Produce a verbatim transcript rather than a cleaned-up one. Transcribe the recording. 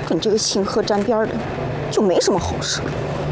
跟这个星河沾边的，就没什么好事。